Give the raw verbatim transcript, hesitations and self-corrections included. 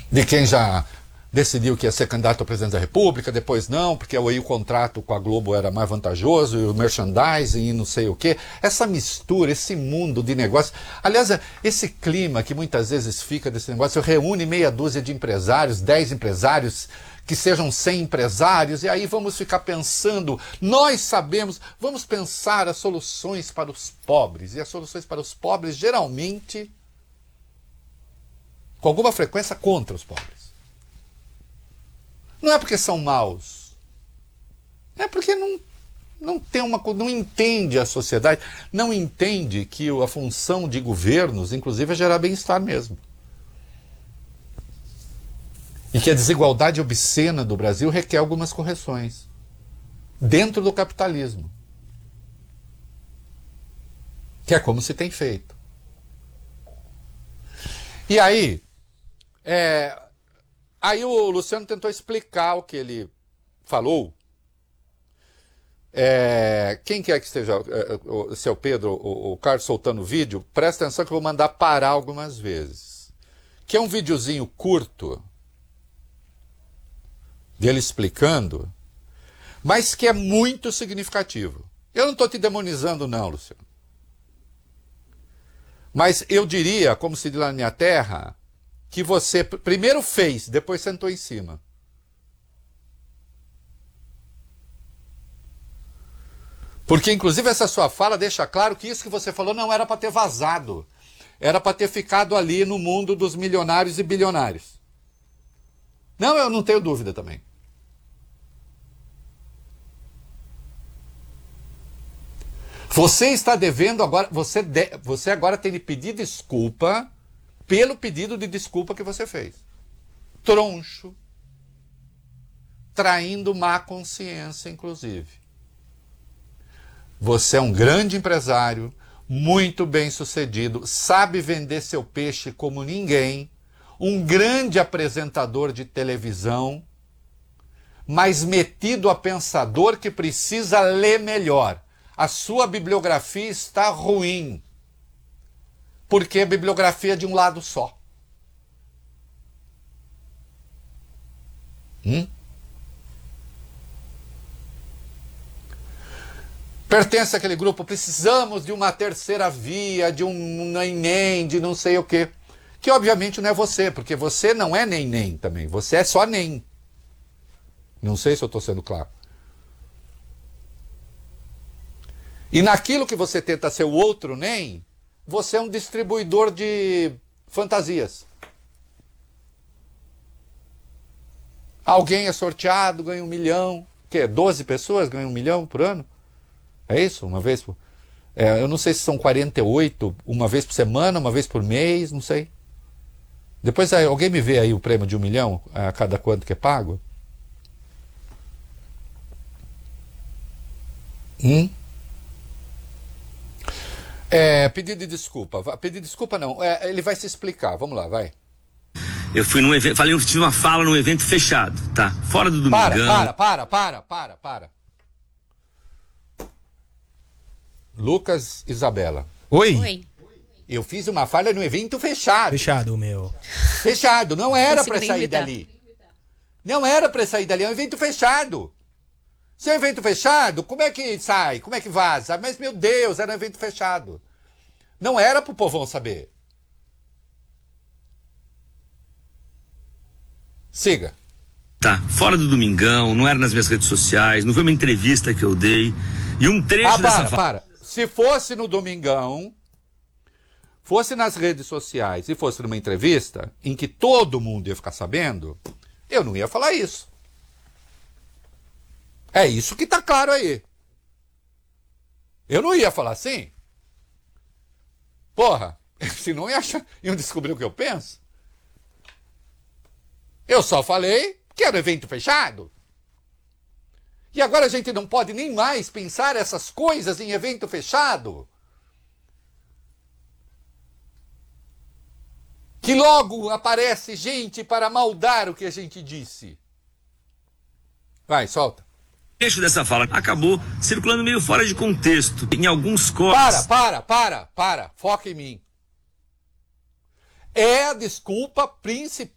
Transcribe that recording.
de quem já decidiu que ia ser candidato a presidente da República, depois não, porque aí o contrato com a Globo era mais vantajoso, e o merchandising e não sei o quê. Essa mistura, esse mundo de negócios. Aliás, esse clima que muitas vezes fica desse negócio, reúne meia dúzia de empresários, dez empresários, que sejam cem empresários, e aí vamos ficar pensando, nós sabemos, vamos pensar as soluções para os pobres, e as soluções para os pobres, geralmente, com alguma frequência, contra os pobres. Não é porque são maus, é porque não, não tem uma, não entende a sociedade, não entende que a função de governos, inclusive, é gerar bem-estar mesmo. E que a desigualdade obscena do Brasil requer algumas correções dentro do capitalismo, que é como se tem feito. E aí, é... Aí o Luciano tentou explicar o que ele falou. É, quem quer que esteja, é, o seu Pedro, o, o Carlos soltando o vídeo, presta atenção que eu vou mandar parar algumas vezes. Que é um videozinho curto dele explicando, mas que é muito significativo. Eu não estou te demonizando não, Luciano. Mas eu diria, como se diz lá na minha terra, que você primeiro fez, depois sentou em cima. Porque, inclusive, essa sua fala deixa claro que isso que você falou não era para ter vazado. Era para ter ficado ali no mundo dos milionários e bilionários. Não, eu não tenho dúvida também. Você está devendo agora, você, de, você agora tem de pedir desculpa pelo pedido de desculpa que você fez. Troncho. Traindo má consciência, inclusive. Você é um grande empresário, muito bem sucedido, sabe vender seu peixe como ninguém, um grande apresentador de televisão, mas metido a pensador que precisa ler melhor. A sua bibliografia está ruim. Porque a bibliografia é de um lado só. Hum? Pertence àquele grupo, precisamos de uma terceira via, de um nem-nem, de não sei o quê. Que obviamente não é você, porque você não é nem-nem também, você é só nem. Não sei se eu estou sendo claro. E naquilo que você tenta ser o outro nem, você é um distribuidor de fantasias. Alguém é sorteado, ganha um milhão. O quê? doze pessoas ganham um milhão por ano? É isso? Uma vez por... É, eu não sei se são quarenta e oito, uma vez por semana, uma vez por mês, não sei. Depois alguém me vê aí o prêmio de um milhão, a cada quanto que é pago? Hum? É, pedido de desculpa. Pedir desculpa não, é, ele vai se explicar. Vamos lá, vai. Eu fui num evento, falei, eu tive uma fala num evento fechado, tá? Fora do Domingão. Para, para, para, para, para, para. Lucas Isabela. Oi. Oi. Eu fiz uma falha no evento fechado. Fechado, meu. Fechado, não era para sair imitar. dali. Não era para sair dali, é um evento fechado. Se é um evento fechado, como é que sai? Como é que vaza? Mas, meu Deus, era um evento fechado. Não era para o povão saber. Siga. Tá, fora do Domingão, não era nas minhas redes sociais, não foi uma entrevista que eu dei. E um trecho Ah, dessa para, fala... para. Se fosse no Domingão, fosse nas redes sociais e fosse numa entrevista em que todo mundo ia ficar sabendo, eu não ia falar isso. É isso que tá claro aí. Eu não ia falar assim. Porra, senão ia achar, iam descobrir o que eu penso. Eu só falei que era um evento fechado. E agora a gente não pode nem mais pensar essas coisas em evento fechado. Que logo aparece gente para maldar o que a gente disse. Vai, solta. O trecho dessa fala acabou circulando meio fora de contexto. Em alguns cortes... Para, para, para, para. Foca em mim. É a desculpa principal.